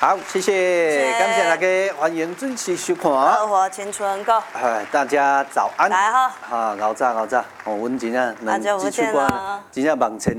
好，谢谢，感谢大家，欢迎准时收看。 生活青春歌， 大家早安。 来哈， 熬早，阮真正两支手歌，真正望前。